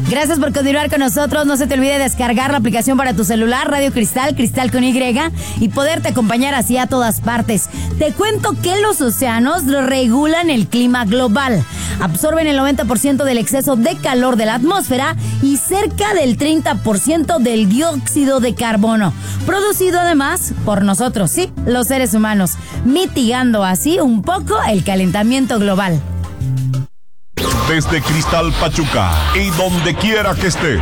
Gracias por continuar con nosotros. No se te olvide descargar la aplicación para tu celular, Radio Cristal, Cristal con Y, y poderte acompañar así a todas partes. Te cuento que los océanos regulan el clima global. Absorben el 90% del exceso de calor de la atmósfera y cerca del 30% del dióxido de carbono, producido además por nosotros, sí, los seres humanos, mitigando así un poco el calentamiento global. Desde Cristal Pachuca y donde quiera que estés.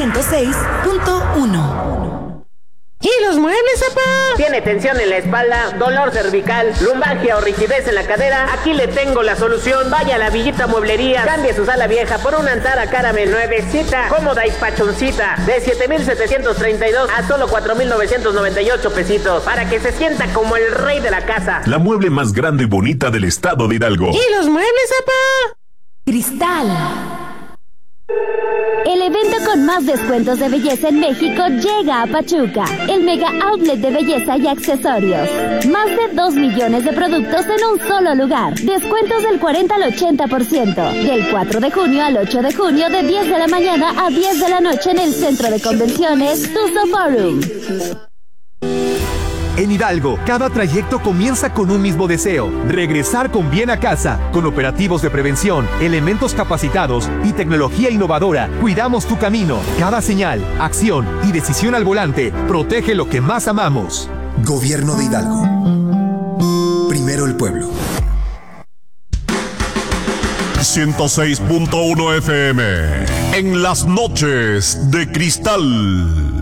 106.1. ¿Y los muebles, papá? ¿Tiene tensión en la espalda, dolor cervical, lumbalgia o rigidez en la cadera? Aquí le tengo la solución. Vaya a la Villita Mueblería, cambie su sala vieja por una Antara Caramel nuevecita, cómoda y pachoncita, de 7,732 a solo 4,998 pesitos, para que se sienta como el rey de la casa. La mueble más grande y bonita del estado de Hidalgo. ¿Y los muebles, papá? Cristal. El evento con más descuentos de belleza en México llega a Pachuca, el mega outlet de belleza y accesorios. Más de 2 millones de productos en un solo lugar. Descuentos del 40 al 80%. Del 4 de junio al 8 de junio de 10 de la mañana a 10 de la noche en el Centro de Convenciones Tuzo Forum. En Hidalgo, cada trayecto comienza con un mismo deseo: regresar con bien a casa. Con operativos de prevención, elementos capacitados y tecnología innovadora, cuidamos tu camino. Cada señal, acción y decisión al volante protege lo que más amamos. Gobierno de Hidalgo. Primero el pueblo. 106.1 FM. En las noches de Cristal.